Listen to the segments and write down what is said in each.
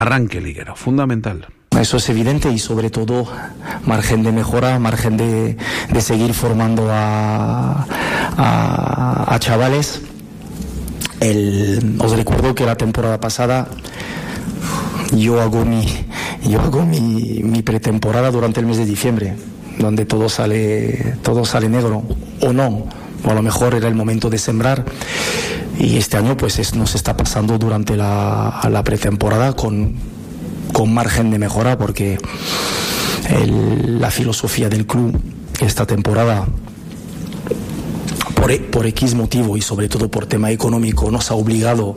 arranque liguero, fundamental. Eso es evidente y sobre todo margen de mejora, margen de seguir formando a chavales. Os recuerdo que la temporada pasada yo hago mi pretemporada durante el mes de diciembre, donde todo sale negro, o no, o a lo mejor era el momento de sembrar. Y este año pues nos está pasando durante la pretemporada con margen de mejora, porque la filosofía del club esta temporada, por X motivo y sobre todo por tema económico, nos ha obligado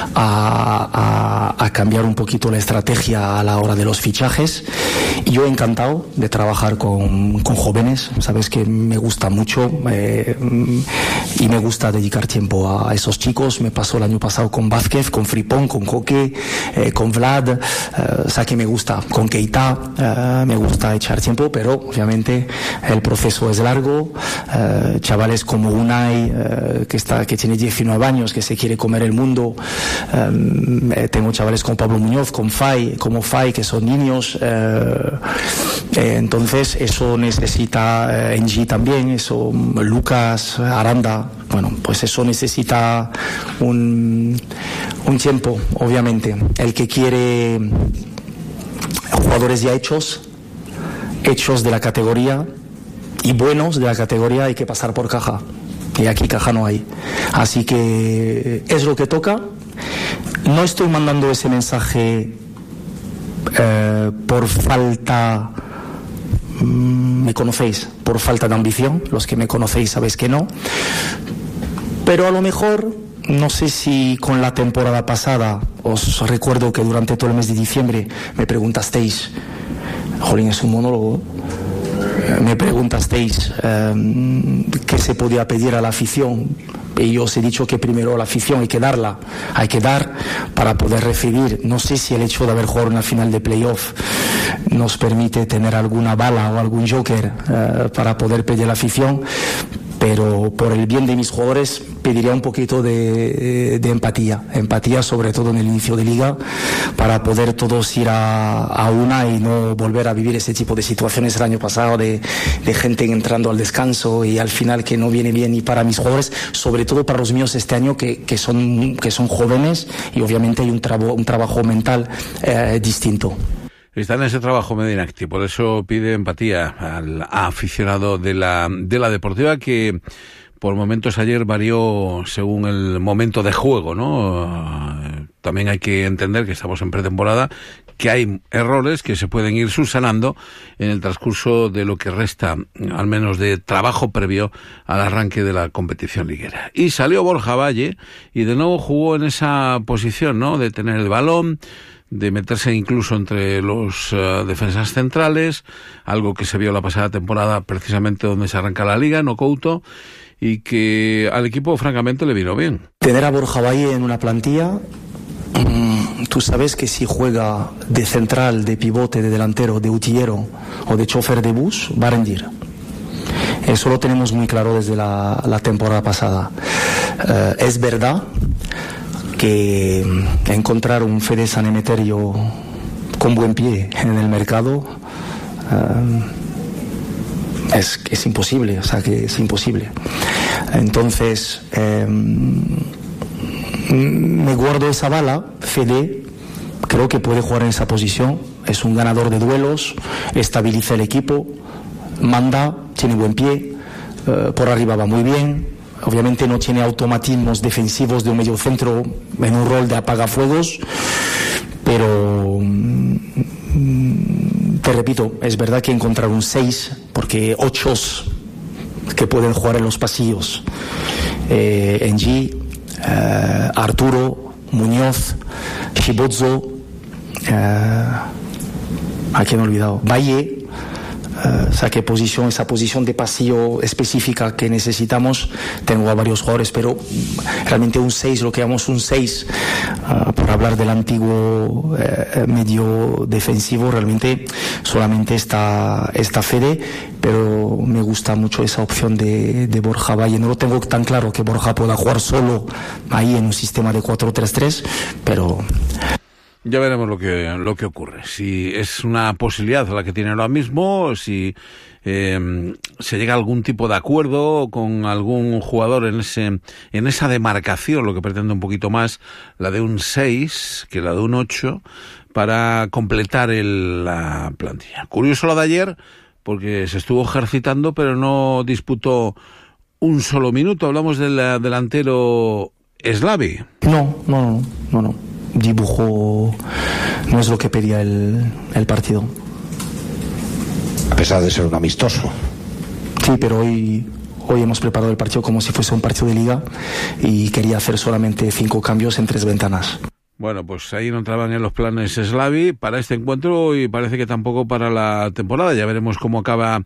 a cambiar un poquito la estrategia a la hora de los fichajes. Y yo encantado de trabajar con jóvenes, sabes que me gusta mucho y me gusta dedicar tiempo a esos chicos. Me pasó el año pasado con Vázquez, con Fripón, con Coque, con Vlad, o sea que me gusta, con Keita, me gusta echar tiempo, pero obviamente el proceso es largo. Chavales como Unai, que tiene 19 años, que se quiere comer el mundo. Tengo chavales como Pablo Muñoz, como Fai, que son niños. Entonces eso necesita NG también, eso Lucas, Aranda, bueno, pues eso necesita un tiempo, obviamente. El que quiere jugadores ya hechos de la categoría y buenos de la categoría, hay que pasar por caja. Y aquí caja no hay. Así que es lo que toca. No estoy mandando ese mensaje por falta, me conocéis, por falta de ambición. Los que me conocéis sabéis que no. Pero a lo mejor, no sé si con la temporada pasada, os recuerdo que durante todo el mes de diciembre me preguntasteis, jolín, es un monólogo, me preguntasteis qué se podía pedir a la afición, y yo os he dicho que primero la afición hay que dar para poder recibir. No sé si el hecho de haber jugado una final de playoff nos permite tener alguna bala o algún joker para poder pedir a la afición, pero por el bien de mis jugadores pediría un poquito de empatía, sobre todo en el inicio de liga, para poder todos ir a una y no volver a vivir ese tipo de situaciones el año pasado de gente entrando al descanso y al final que no viene bien, y para mis jugadores, sobre todo para los míos este año que son jóvenes, y obviamente hay un trabajo mental distinto. Está en ese trabajo Medinacti, por eso pide empatía al aficionado de la Deportiva, que por momentos ayer varió según el momento de juego, ¿no? También hay que entender que estamos en pretemporada, que hay errores que se pueden ir subsanando en el transcurso de lo que resta, al menos de trabajo previo al arranque de la competición liguera. Y salió Borja Valle y de nuevo jugó en esa posición, ¿no? De tener el balón, de meterse incluso entre los defensas centrales, algo que se vio la pasada temporada precisamente donde se arranca la liga, no Couto, y que al equipo francamente le vino bien. Tener a Borja Valle en una plantilla, tú sabes que si juega de central, de pivote, de delantero, de utillero o de chofer de bus, va a rendir. Eso lo tenemos muy claro desde la temporada pasada. Es verdad que encontrar un Fede San Emeterio con buen pie en el mercado es imposible, o sea que es imposible. Entonces me guardo esa bala. Fede creo que puede jugar en esa posición, es un ganador de duelos, estabiliza el equipo, manda, tiene buen pie, por arriba va muy bien. Obviamente no tiene automatismos defensivos de un mediocentro en un rol de apagafuegos, pero te repito, es verdad que encontrar un 6, porque 8 que pueden jugar en los pasillos, NG, Arturo, Muñoz, Shibozzo, ¿a quién he olvidado? Valle. O sea, esa posición de pasillo específica que necesitamos, tengo a varios jugadores, pero realmente un 6, lo que llamamos un 6, por hablar del antiguo medio defensivo, realmente solamente está Fede, pero me gusta mucho esa opción de Borja Valle. No lo tengo tan claro que Borja pueda jugar solo ahí en un sistema de 4-3-3, pero... Ya veremos lo que ocurre. Si es una posibilidad la que tiene ahora mismo, si se llega a algún tipo de acuerdo con algún jugador en esa demarcación, lo que pretende un poquito más la de un 6 que la de un 8, para completar la plantilla. Curioso lo de ayer, porque se estuvo ejercitando, pero no disputó un solo minuto. Hablamos del delantero Slavi. No. Dibujo no es lo que pedía el partido. A pesar de ser un amistoso. Sí, pero hoy hemos preparado el partido como si fuese un partido de liga y quería hacer solamente 5 cambios en 3 ventanas. Bueno, pues ahí no entraban en los planes Slavi para este encuentro y parece que tampoco para la temporada. Ya veremos cómo acaba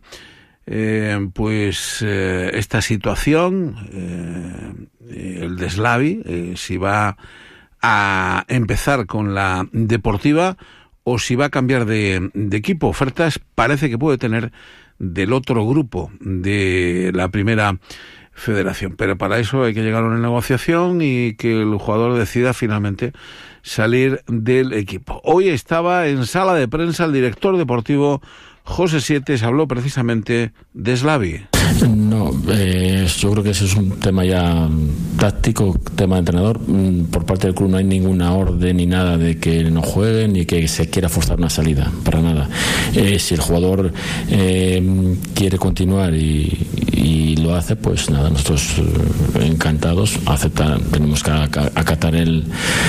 esta situación, el de Slavi, si va a empezar con la Deportiva o si va a cambiar de equipo. Ofertas parece que puede tener del otro grupo de la primera federación, pero para eso hay que llegar a una negociación y que el jugador decida finalmente salir del equipo. Hoy estaba en sala de prensa el director deportivo José Sietes, habló precisamente de Slavi. No, yo creo que ese es un tema ya táctico, tema de entrenador. Por parte del club no hay ninguna orden ni nada de que no jueguen ni que se quiera forzar una salida, para nada. Si el jugador quiere continuar y lo hace, pues nada, nosotros encantados, tenemos que acatar el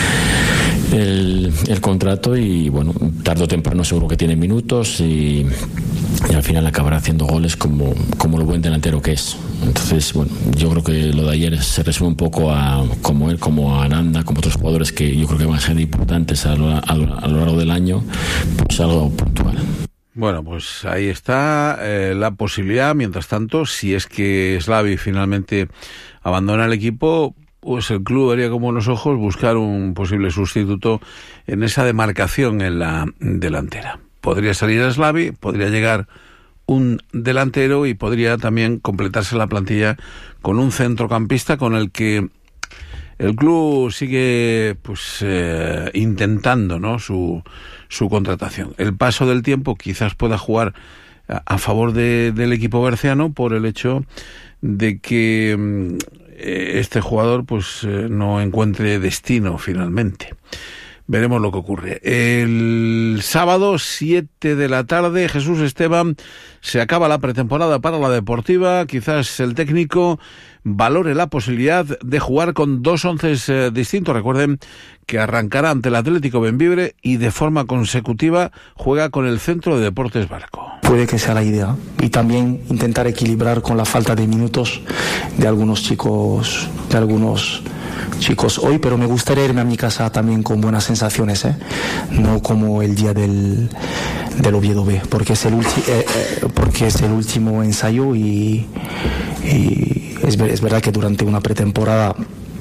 contrato y bueno, tarde o temprano seguro que tiene minutos y al final acabará haciendo goles como lo buen delantero que es. Entonces, bueno, yo creo que lo de ayer se resume un poco a como él, como a Aranda, como otros jugadores que yo creo que van a ser importantes a lo largo del año, pues algo puntual. Bueno, pues ahí está la posibilidad. Mientras tanto, si es que Slavi finalmente abandona el equipo, pues el club vería como unos ojos buscar un posible sustituto en esa demarcación en la delantera. Podría salir Slavi, podría llegar un delantero y podría también completarse la plantilla con un centrocampista con el que el club sigue intentando, ¿no?, su contratación. El paso del tiempo quizás pueda jugar a favor del equipo berciano por el hecho de que este jugador no encuentre destino finalmente. Veremos lo que ocurre. El sábado, 7 de la tarde, Jesús Esteban, se acaba la pretemporada para la Deportiva. Quizás el técnico valore la posibilidad de jugar con 2 onces distintos. Recuerden que arrancará ante el Atlético Bembibre y de forma consecutiva juega con el Centro de Deportes Barco. Puede que sea la idea. Y también intentar equilibrar con la falta de minutos de algunos chicos hoy, pero me gustaría irme a mi casa también con buenas sensaciones, no como el día del Oviedo B, porque es el último ensayo y es verdad que durante una pretemporada,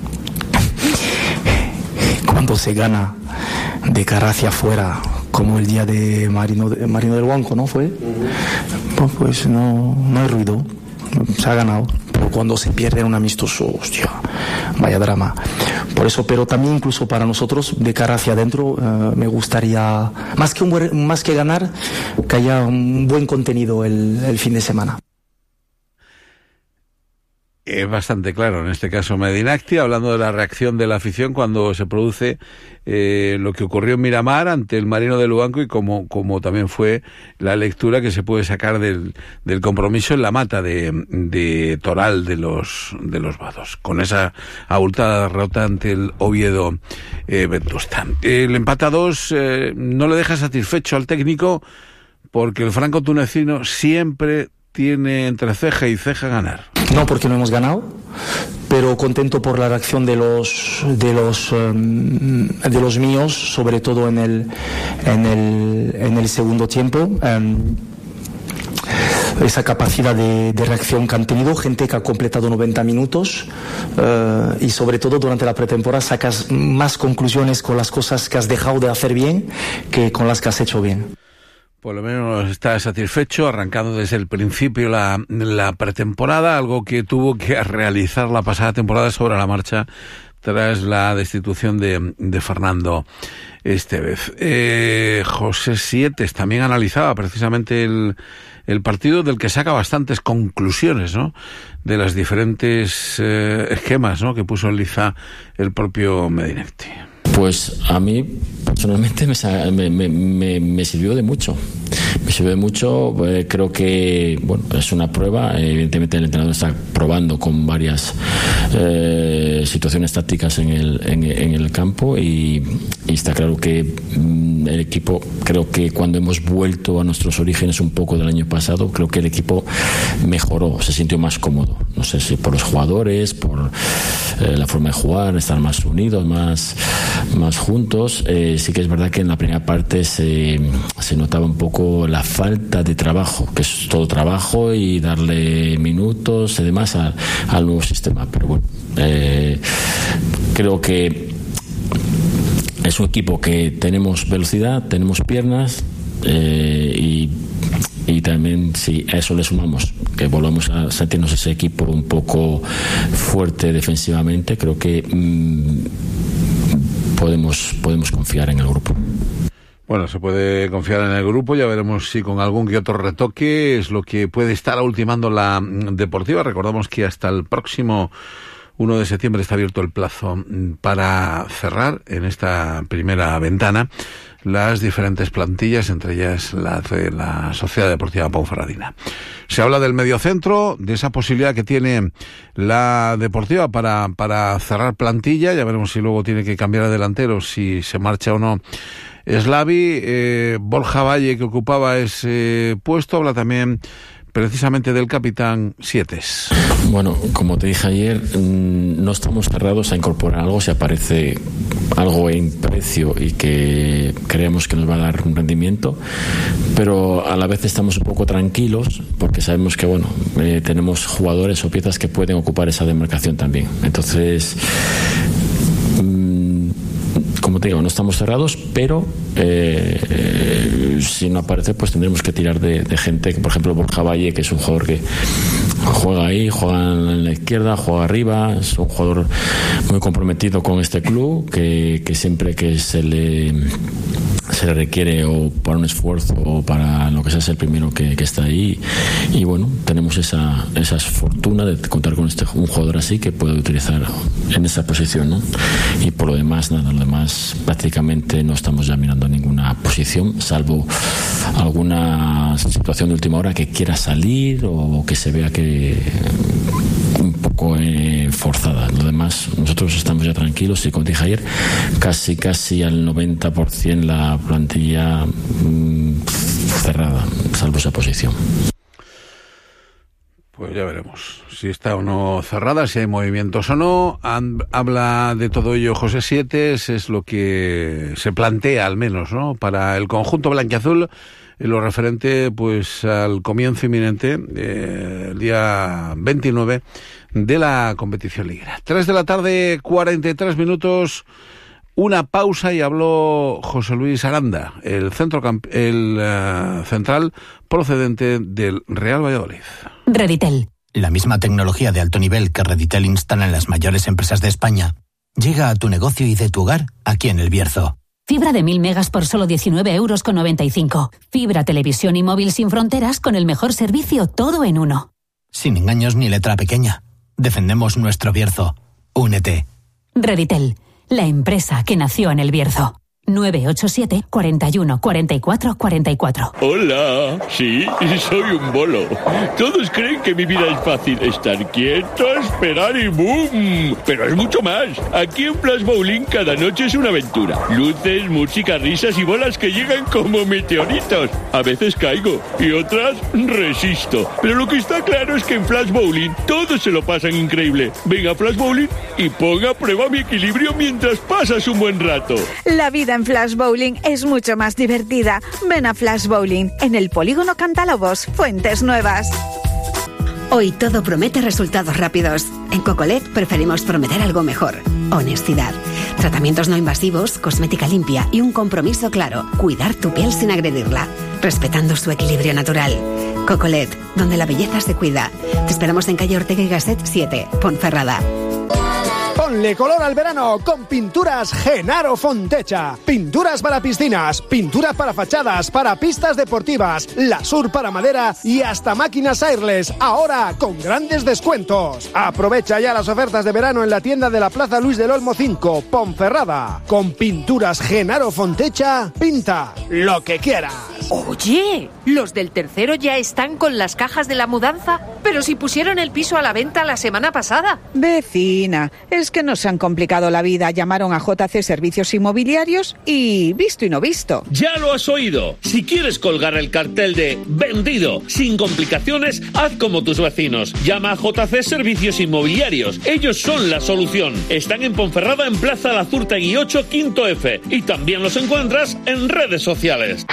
cuando se gana de cara hacia afuera, como el día de Marino del Huanco, ¿no fue? Pues no hay ruido, se ha ganado. Pero cuando se pierde en un amistoso, hostia, vaya drama. Por eso, pero también incluso para nosotros, de cara hacia adentro, me gustaría, más que ganar, que haya un buen contenido el fin de semana. Es bastante claro, en este caso Medinacti, hablando de la reacción de la afición cuando se produce lo que ocurrió en Miramar ante el Marino de Luanco y como también fue la lectura que se puede sacar del compromiso en la mata de Toral de los Vados, con esa abultada derrota ante el Oviedo Vetusta. El empate a 2 no le deja satisfecho al técnico porque el franco tunecino siempre tiene entre ceja y ceja ganar. No, porque no hemos ganado, pero contento por la reacción de los míos, sobre todo en el segundo tiempo. Esa capacidad de reacción que han tenido, gente que ha completado 90 minutos y sobre todo durante la pretemporada sacas más conclusiones con las cosas que has dejado de hacer bien que con las que has hecho bien. Por lo menos está satisfecho, arrancando desde el principio la pretemporada, algo que tuvo que realizar la pasada temporada sobre la marcha tras la destitución de Fernando Estévez. José Sietes también analizaba precisamente el partido, del que saca bastantes conclusiones, ¿no?, de las diferentes esquemas, ¿no?, que puso en liza el propio Medinetti. Pues a mí personalmente me sirvió de mucho. Me sirvió de mucho. Creo que, bueno, es una prueba. Evidentemente el entrenador está probando con varias situaciones tácticas en el campo y está claro que el equipo, creo que cuando hemos vuelto a nuestros orígenes un poco del año pasado, creo que el equipo mejoró, se sintió más cómodo. No sé si por los jugadores, por la forma de jugar, estar más unidos, más juntos. Sí que es verdad que en la primera parte se notaba un poco la falta de trabajo, que es todo trabajo y darle minutos y demás al nuevo sistema. Pero bueno, creo que es un equipo que tenemos velocidad, tenemos piernas y también, si a eso le sumamos que volvamos a sentirnos ese equipo un poco fuerte defensivamente, creo que podemos confiar en el grupo. Bueno, se puede confiar en el grupo, ya veremos si con algún que otro retoque es lo que puede estar ultimando la Deportiva. Recordamos que hasta el próximo 1 de septiembre está abierto el plazo para cerrar en esta primera ventana las diferentes plantillas, entre ellas la de la Sociedad Deportiva Ponferradina. Se habla del mediocentro, de esa posibilidad que tiene la Deportiva para cerrar plantilla. Ya veremos si luego tiene que cambiar de delantero, si se marcha o no Slavi. Borja Valle, que ocupaba ese puesto, habla también precisamente del capitán Sietes. Bueno, como te dije ayer, no estamos cerrados a incorporar algo si aparece algo en precio y que creemos que nos va a dar un rendimiento, pero a la vez estamos un poco tranquilos porque sabemos que, bueno, tenemos jugadores o piezas que pueden ocupar esa demarcación también. Entonces, como te digo, no estamos cerrados, pero si no aparece, pues tendremos que tirar de gente, por ejemplo Borja Valle, que es un jugador que juega ahí, juega en la izquierda, juega arriba, es un jugador muy comprometido con este club, que siempre que se le requiere o para un esfuerzo o para lo que sea, es el primero que está ahí. Y bueno, tenemos esa fortuna de contar con un jugador así que puede utilizar en esa posición, ¿no? Y por lo demás, nada, lo demás prácticamente no estamos ya mirando ninguna posición, salvo alguna situación de última hora que quiera salir o que se vea que un poco forzada. Lo demás, nosotros estamos ya tranquilos y, como dije ayer, casi al 90% la plantilla cerrada, salvo esa posición. Pues ya veremos si está o no cerrada, si hay movimientos o no. Habla de todo ello José Sietes, es lo que se plantea al menos, ¿no?, para el conjunto blanquiazul, en lo referente pues al comienzo inminente, el día 29 de la competición liguera. 3 de la tarde, 43 minutos. Una pausa y habló José Luis Aranda, el central procedente del Real Valladolid. Reditel. La misma tecnología de alto nivel que Reditel instala en las mayores empresas de España llega a tu negocio y de tu hogar aquí en El Bierzo. Fibra de 1000 megas por solo 19,95 €. Fibra, televisión y móvil sin fronteras con el mejor servicio, todo en uno. Sin engaños ni letra pequeña. Defendemos nuestro Bierzo. Únete. Reditel, la empresa que nació en El Bierzo. 987 41 44 44. Hola, sí, soy un bolo. Todos creen que mi vida es fácil. Estar quieto, esperar y ¡boom! Pero es mucho más. Aquí en Flash Bowling cada noche es una aventura. Luces, música, risas y bolas que llegan como meteoritos. A veces caigo y otras resisto. Pero lo que está claro es que en Flash Bowling todos se lo pasan increíble. Venga a Flash Bowling y ponga a prueba mi equilibrio mientras pasas un buen rato. La vida en Flash Bowling es mucho más divertida. Ven a Flash Bowling en el Polígono Cantalobos, Fuentes Nuevas. Hoy todo promete resultados rápidos. En Cocolet preferimos prometer algo mejor. Honestidad, tratamientos no invasivos, cosmética limpia y un compromiso claro. Cuidar tu piel sin agredirla, respetando su equilibrio natural. Cocolet, donde la belleza se cuida. Te esperamos en calle Ortega y Gasset 7, Ponferrada. Ponle color al verano con Pinturas Genaro Fontecha. Pinturas para piscinas, pinturas para fachadas, para pistas deportivas, Lasur para madera y hasta máquinas airless, ahora con grandes descuentos. Aprovecha ya las ofertas de verano en la tienda de la Plaza Luis del Olmo 5, Ponferrada. Con Pinturas Genaro Fontecha, pinta lo que quieras. Oye, los del tercero ya están con las cajas de la mudanza, pero si pusieron el piso a la venta la semana pasada. Vecina, es que nos han complicado la vida. Llamaron a JC Servicios Inmobiliarios y visto y no visto. Ya lo has oído. Si quieres colgar el cartel de vendido sin complicaciones, haz como tus vecinos. Llama a JC Servicios Inmobiliarios. Ellos son la solución. Están en Ponferrada, en Plaza Lazurtegui 8, Quinto F. Y también los encuentras en redes sociales.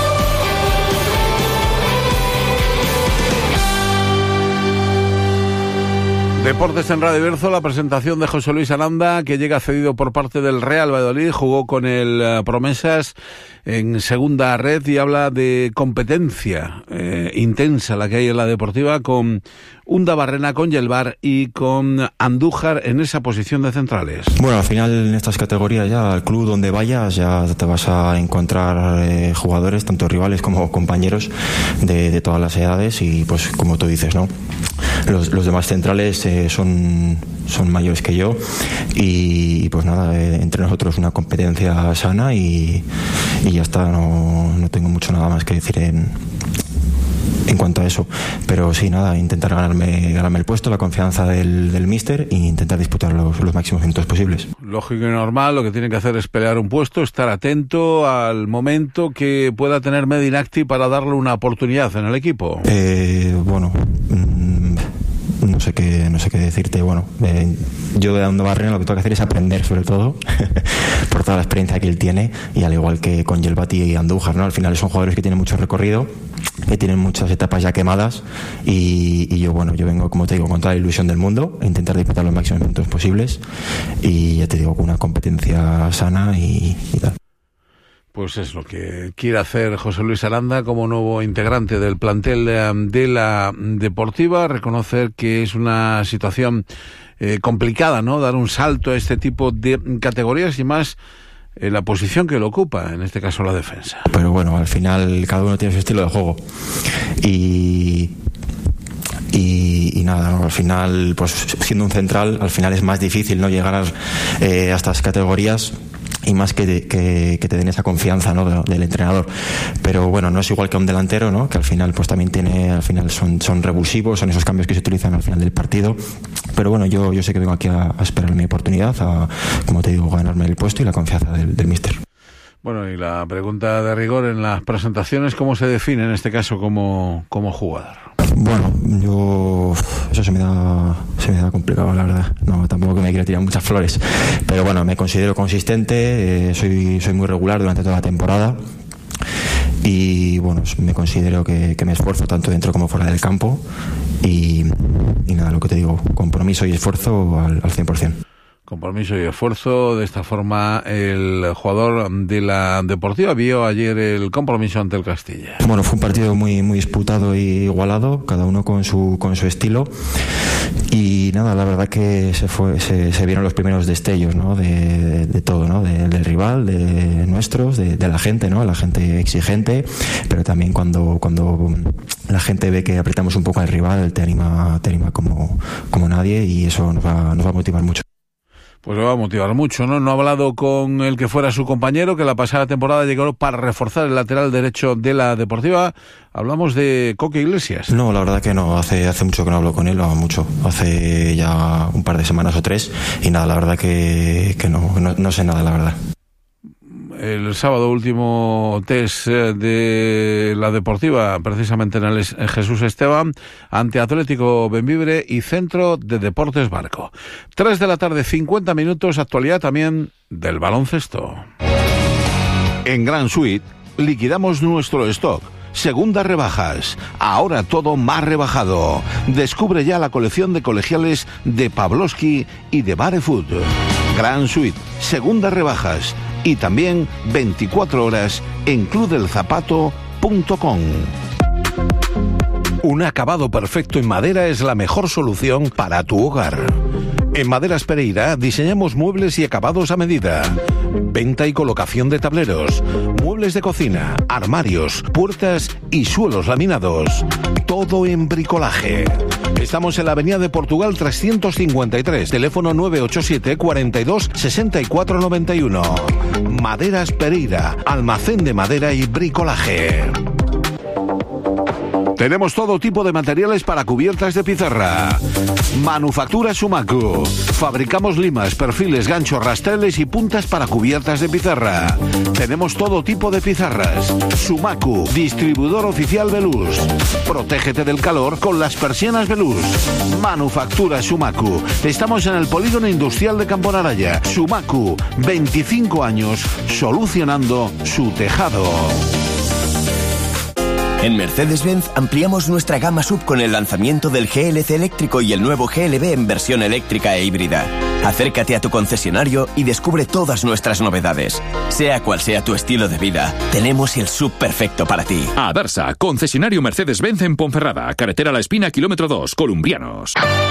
Deportes en Radio Berzo, la presentación de José Luis Aranda, que llega cedido por parte del Real Valladolid, jugó con el Promesas en segunda red y habla de competencia intensa la que hay en la Deportiva con Undabarrena, con Yelvar y con Andújar en esa posición de centrales. Bueno, al final en estas categorías ya, al club donde vayas, ya te vas a encontrar jugadores, tanto rivales como compañeros de todas las edades y pues como tú dices, ¿no? Los demás centrales son mayores que yo y pues nada, entre nosotros una competencia sana y ya está, no tengo mucho nada más que decir en cuanto a eso, pero sí, nada, intentar ganarme el puesto, la confianza del míster e intentar disputar los máximos minutos posibles. Lógico y normal, lo que tiene que hacer es pelear un puesto, estar atento al momento que pueda tener Medinacti para darle una oportunidad en el equipo. Bueno, no sé qué decirte. Bueno, yo de Undabarrena lo que tengo que hacer es aprender, sobre todo por toda la experiencia que él tiene, y al igual que con Yelbati y Andújar, ¿no? Al final son jugadores que tienen mucho recorrido, que tienen muchas etapas ya quemadas y yo vengo, como te digo, con toda la ilusión del mundo a intentar disputar los máximos minutos posibles y ya te digo, con una competencia sana y tal. Pues es lo que quiere hacer José Luis Aranda como nuevo integrante del plantel de la Deportiva, reconocer que es una situación complicada, ¿no? Dar un salto a este tipo de categorías y más en la posición que lo ocupa, en este caso la defensa. Pero bueno, al final cada uno tiene su estilo de juego y nada, ¿no? Al final, pues siendo un central, al final es más difícil, ¿no? Llegar a estas categorías y más que te den esa confianza, ¿no? del entrenador. Pero bueno, no es igual que un delantero, ¿no? Que al final pues también son revulsivos, son esos cambios que se utilizan al final del partido. Pero bueno, yo sé que vengo aquí a esperar mi oportunidad, a, como te digo, ganarme el puesto y la confianza del míster. Bueno, y la pregunta de rigor en las presentaciones, ¿cómo se define en este caso como jugador? Bueno, eso se me da complicado, la verdad. No, tampoco que me quiera tirar muchas flores, pero bueno, me considero consistente, soy muy regular durante toda la temporada y bueno, me considero que me esfuerzo tanto dentro como fuera del campo y nada, lo que te digo, compromiso y esfuerzo al 100%. Compromiso y esfuerzo. De esta forma el jugador de la Deportiva vio ayer el compromiso ante el Castilla. Bueno, fue un partido muy, muy disputado y igualado, cada uno con su estilo y nada, la verdad que se vieron los primeros destellos, ¿no? de todo, ¿no? Del rival, de nuestros, de la gente, ¿no? La gente exigente, pero también cuando la gente ve que apretamos un poco al rival, te anima como nadie y eso nos va a motivar mucho. Pues le va a motivar mucho, ¿no? No ha hablado con el que fuera su compañero, que la pasada temporada llegó para reforzar el lateral derecho de la Deportiva. Hablamos de Coque Iglesias. No, la verdad que no. Hace mucho que no hablo con él, mucho. Hace ya un par de semanas o 3 y nada, la verdad que no sé nada, la verdad. El sábado último test de la Deportiva, precisamente en el Jesús Esteban, ante Atlético Bembibre y Centro de Deportes Barco. 3 de la tarde, 50 minutos, actualidad también del baloncesto. En Gran Suite liquidamos nuestro stock. Segundas rebajas, ahora todo más rebajado. Descubre ya la colección de colegiales de Pavlovsky y de Barefoot. Gran Suite, segundas rebajas y también 24 horas en clubdelzapato.com. Un acabado perfecto en madera es la mejor solución para tu hogar. En Maderas Pereira diseñamos muebles y acabados a medida. Venta y colocación de tableros, muebles de cocina, armarios, puertas y suelos laminados. Todo en bricolaje. Estamos en la Avenida de Portugal 353, teléfono 987 42 64 91. Maderas Pereira, almacén de madera y bricolaje. Tenemos todo tipo de materiales para cubiertas de pizarra. Manufactura Sumacu. Fabricamos limas, perfiles, ganchos, rastreles y puntas para cubiertas de pizarra. Tenemos todo tipo de pizarras. Sumacu, distribuidor oficial Velús. Protégete del calor con las persianas Velús. Manufactura Sumacu. Estamos en el Polígono Industrial de Campo Naraya. Sumacu, 25 años solucionando su tejado. En Mercedes-Benz ampliamos nuestra gama SUV con el lanzamiento del GLC eléctrico y el nuevo GLB en versión eléctrica e híbrida. Acércate a tu concesionario y descubre todas nuestras novedades. Sea cual sea tu estilo de vida, tenemos el SUV perfecto para ti. Adarsa, concesionario Mercedes-Benz en Ponferrada, carretera La Espina, kilómetro 2, Columbrianos.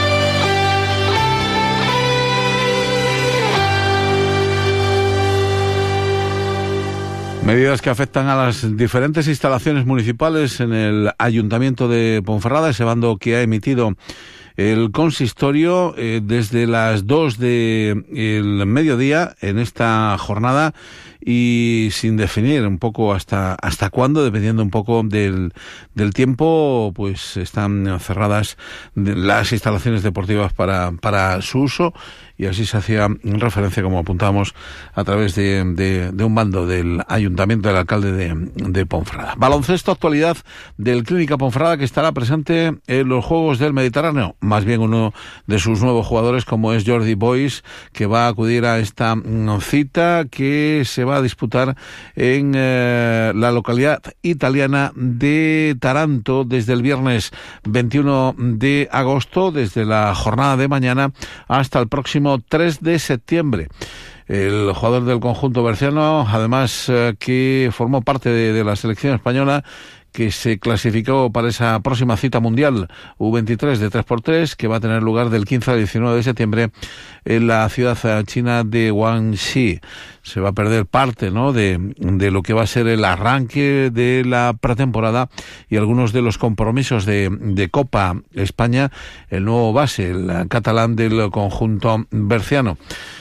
Medidas que afectan a las diferentes instalaciones municipales en el Ayuntamiento de Ponferrada, ese bando que ha emitido el consistorio desde las 2 del mediodía en esta jornada y sin definir un poco hasta cuándo, dependiendo un poco del tiempo, pues están cerradas las instalaciones deportivas para su uso. Y así se hacía referencia, como apuntábamos, a través de un bando del Ayuntamiento del alcalde de Ponferrada. Baloncesto, actualidad del Clínica Ponferrada, que estará presente en los Juegos del Mediterráneo. Más bien uno de sus nuevos jugadores, como es Jordi Boys, que va a acudir a esta cita que se va a disputar en la localidad italiana de Taranto desde el viernes 21 de agosto, desde la jornada de mañana hasta el próximo 3 de septiembre. El jugador del conjunto berciano, además que formó parte de la selección española, que se clasificó para esa próxima cita mundial U23 de 3x3, que va a tener lugar del 15 al 19 de septiembre en la ciudad china de Guangxi. Se va a perder parte, ¿no?, de lo que va a ser el arranque de la pretemporada y algunos de los compromisos de Copa España, el nuevo base, el catalán del conjunto berciano.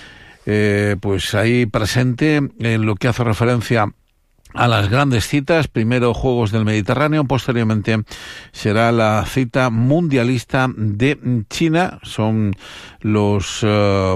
Pues ahí presente en lo que hace referencia a las grandes citas, primero Juegos del Mediterráneo, posteriormente será la cita mundialista de China. Son los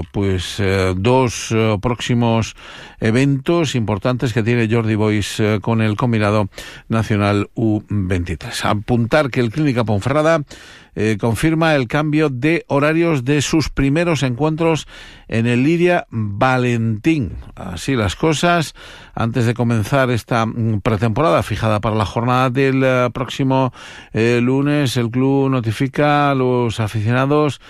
dos próximos eventos importantes que tiene Jordi Boys con el combinado nacional U23. Apuntar que el Clínica Ponferrada confirma el cambio de horarios de sus primeros encuentros en el Liria Valentín. Así las cosas, antes de comenzar esta pretemporada fijada para la jornada del próximo lunes, el club notifica a los aficionados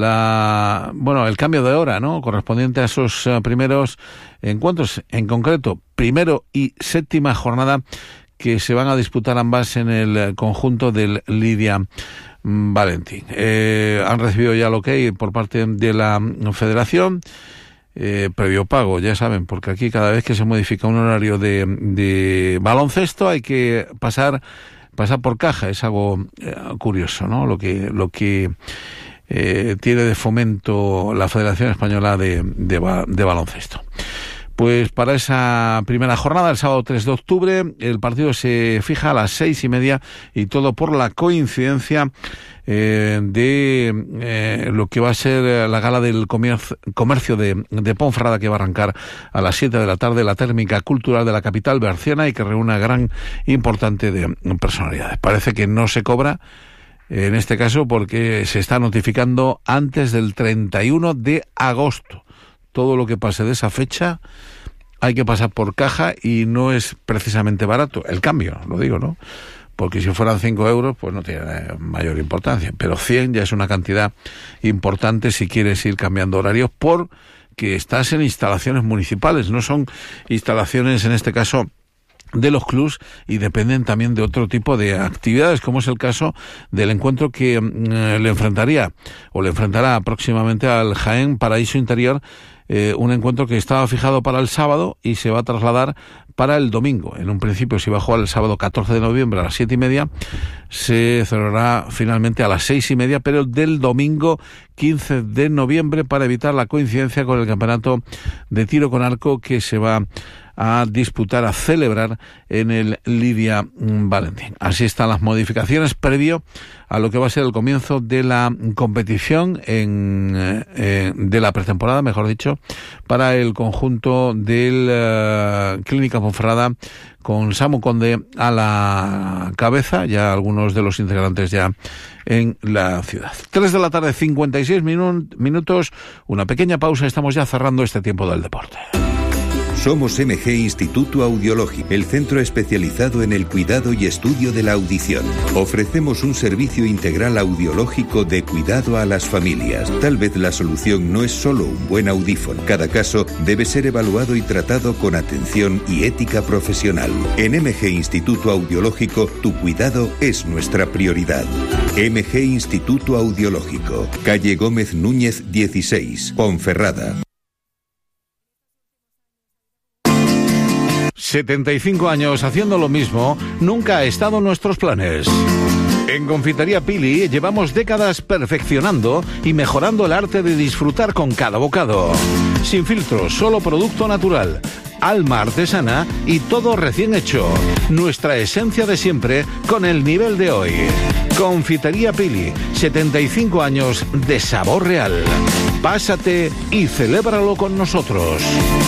el cambio de hora, ¿no?, correspondiente a esos primeros encuentros, en concreto primero y séptima jornada, que se van a disputar ambas en el conjunto del Liria Valentín. Han recibido ya el ok por parte de la Federación, previo pago, ya saben, porque aquí cada vez que se modifica un horario de baloncesto hay que pasar por caja. Es algo curioso, ¿no?, lo que tiene de fomento la Federación Española de Baloncesto. Pues para esa primera jornada, el sábado 3 de octubre, el partido se fija a las 6:30 y todo por la coincidencia de lo que va a ser la gala del comercio de Ponferrada, que va a arrancar a las 7 de la tarde, la térmica cultural de la capital berciana, y que reúne a gran importante de personalidades. Parece que no se cobra en este caso porque se está notificando antes del 31 de agosto. Todo lo que pase de esa fecha hay que pasar por caja y no es precisamente barato. El cambio, lo digo, ¿no? Porque si fueran 5 euros, pues no tiene mayor importancia. Pero 100 ya es una cantidad importante si quieres ir cambiando horarios, porque estás en instalaciones municipales. No son instalaciones, en este caso, de los clubs y dependen también de otro tipo de actividades, como es el caso del encuentro que le enfrentará próximamente al Jaén Paraíso Interior, un encuentro que estaba fijado para el sábado y se va a trasladar para el domingo. En un principio se iba a jugar el sábado 14 de noviembre a las 7:30, se celebrará finalmente a las 6:30, pero del domingo 15 de noviembre para evitar la coincidencia con el campeonato de tiro con arco que se va a disputar, a celebrar en el Lidia Valentín. Así están las modificaciones previo a lo que va a ser el comienzo de la competición de la pretemporada, mejor dicho, para el conjunto del Clínica Ponferrada, con Samu Conde a la cabeza, ya algunos de los integrantes ya en la ciudad. 3 de la tarde, 56 minutos, una pequeña pausa, estamos ya cerrando este tiempo del deporte. Somos MG Instituto Audiológico, el centro especializado en el cuidado y estudio de la audición. Ofrecemos un servicio integral audiológico de cuidado a las familias. Tal vez la solución no es solo un buen audífono. Cada caso debe ser evaluado y tratado con atención y ética profesional. En MG Instituto Audiológico, tu cuidado es nuestra prioridad. MG Instituto Audiológico, calle Gómez Núñez 16, Ponferrada. 75 años haciendo lo mismo nunca ha estado en nuestros planes. En Confitería Pili llevamos décadas perfeccionando y mejorando el arte de disfrutar con cada bocado. Sin filtros, solo producto natural, alma artesana y todo recién hecho. Nuestra esencia de siempre con el nivel de hoy. Confitería Pili, 75 años de sabor real. Pásate y celébralo con nosotros.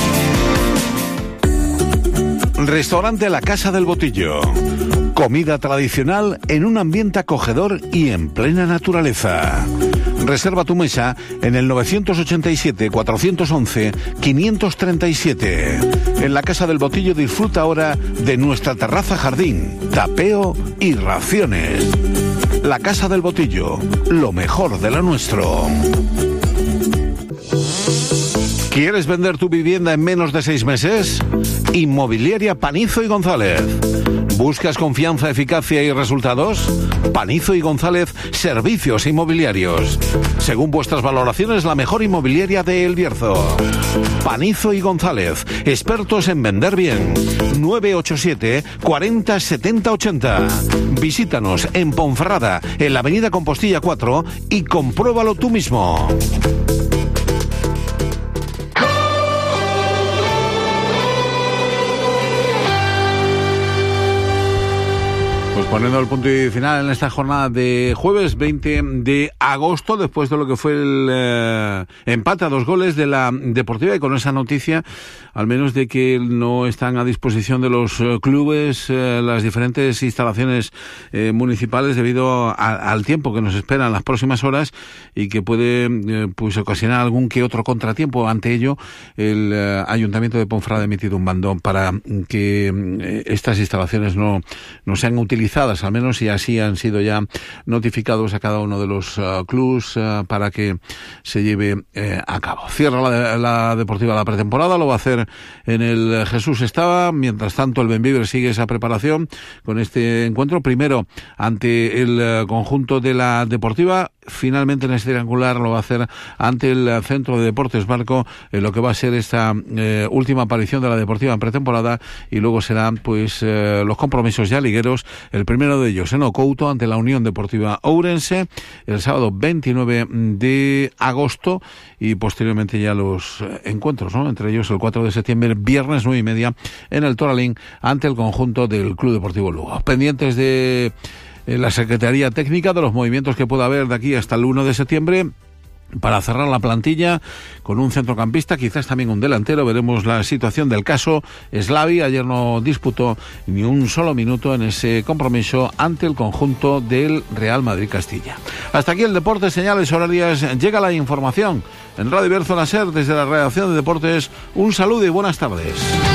Restaurante La Casa del Botillo. Comida tradicional en un ambiente acogedor y en plena naturaleza. Reserva tu mesa en el 987-411-537. En La Casa del Botillo disfruta ahora de nuestra terraza jardín, tapeo y raciones. La Casa del Botillo, lo mejor de lo nuestro. ¿Quieres vender tu vivienda en menos de 6 meses? Inmobiliaria Panizo y González. ¿Buscas confianza, eficacia y resultados? Panizo y González, servicios inmobiliarios. Según vuestras valoraciones, la mejor inmobiliaria de El Bierzo. Panizo y González, expertos en vender bien. 987 40 70 80. Visítanos en Ponferrada, en la avenida Compostilla 4 y compruébalo tú mismo. Poniendo el punto y final en esta jornada de jueves 20 de agosto, después de lo que fue el empate a 2 goles de la Deportiva, y con esa noticia, al menos de que no están a disposición de los clubes las diferentes instalaciones municipales debido al tiempo que nos espera en las próximas horas y que puede pues ocasionar algún que otro contratiempo. Ante ello, el Ayuntamiento de Ponferrada ha emitido un bando para que estas instalaciones no sean utilizadas, al menos, y así han sido ya notificados a cada uno de los clubs para que se lleve a cabo. Cierra la Deportiva la pretemporada, lo va a hacer en el Jesús Estaba. Mientras tanto, el Bembibre sigue esa preparación con este encuentro, primero ante el conjunto de la Deportiva, finalmente en este triangular lo va a hacer ante el Centro de Deportes Barco, en lo que va a ser esta última aparición de la Deportiva en pretemporada, y luego serán pues los compromisos ya ligueros, el primero de ellos en Ocouto ante la Unión Deportiva Ourense el sábado 29 de agosto, y posteriormente ya los encuentros, ¿no? Entre ellos el 4 de septiembre, viernes 9:30 en el Toralín ante el conjunto del Club Deportivo Lugo. Pendientes de la Secretaría Técnica de los movimientos que pueda haber de aquí hasta el 1 de septiembre para cerrar la plantilla con un centrocampista, quizás también un delantero. Veremos la situación del caso Slavi. Ayer no disputó ni un solo minuto en ese compromiso ante el conjunto del Real Madrid Castilla. Hasta aquí el deporte, señales horarias. Llega la información en Radio Bierzo La Ser desde la redacción de deportes. Un saludo y buenas tardes.